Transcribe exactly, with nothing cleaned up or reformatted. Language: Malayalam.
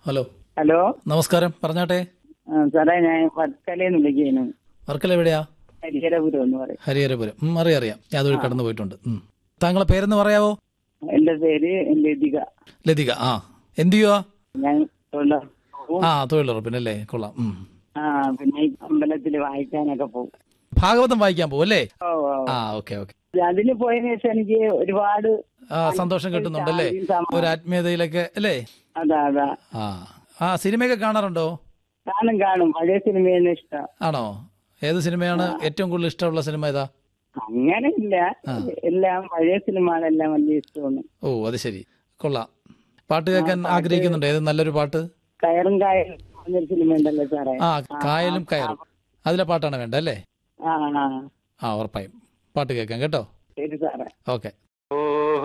ഹലോ ഹലോ നമസ്കാരം, പറഞ്ഞാട്ടെ. ആ, സാറേ ഞാൻ വർക്കലയിൽ നിന്ന് വിളിക്കുന്നു. വർക്കല എവിടെയാ? ഹരിഹരപുരം എന്ന് പറയും. ഹരിഹരപുരം. ഉം, അറിയാം അറിയാം, ഞാൻ അതുവഴി കടന്നു പോയിട്ടുണ്ട്. ഉം. താങ്കളെ പേരെന്ന് പറയാവോ? എന്റെ പേര് ലതിക. ലതിക. ആ, എന്ത് ചെയ്യുവാ? ഞാൻ തൊഴിലുറപ്പ് പോവും. ആ, തൊഴിലുറപ്പിനല്ലേ, കൊള്ളാം. ഉം. ആ പിന്നെ ഈ അമ്പലത്തിൽ വായിക്കാനൊക്കെ പോകും. ഭാഗവതം വായിക്കാൻ പോകും അല്ലേ? ഓ ഓ. ആ, ഓക്കെ ഓക്കെ. അതിന് പോയതിനു ശേഷം എനിക്ക് ഒരുപാട് ആ, സന്തോഷം കിട്ടുന്നുണ്ടല്ലേ, ശാന്തിയും സമാധാനവും. ഒരു ആത്മീയതയിലൊക്കെ അല്ലേ? അതാ അതാ. ആ ആ സിനിമയൊക്കെ കാണാറുണ്ടോ? കാണും കാണും. പഴയ സിനിമയാണ് ഇഷ്ടം. ആണോ? ഏത് സിനിമയാണ് ഏറ്റവും കൂടുതൽ ഇഷ്ടമുള്ള സിനിമ ഏതാ? അങ്ങനെ ഇല്ല, എല്ലാം പഴയ സിനിമകളെല്ലാം വലിയ ഇഷ്ടമാണ്. ഓ, അത് ശരി, കൊള്ളാം. പാട്ട് കേൾക്കാൻ ആഗ്രഹിക്കുന്നുണ്ട്. ഏത് നല്ലൊരു പാട്ട്? കയറും കായലും എന്നൊരു സിനിമ ഉണ്ടല്ലോ സാറേ. ആ, കായലും കയറും, അതിലെ പാട്ടാണ് വേണ്ട അല്ലേ? ആ ആ ആ, ഉറപ്പായും പാട്ട് കേൾക്കാം കേട്ടോ. ശരി സാറേ. ഓക്കെ.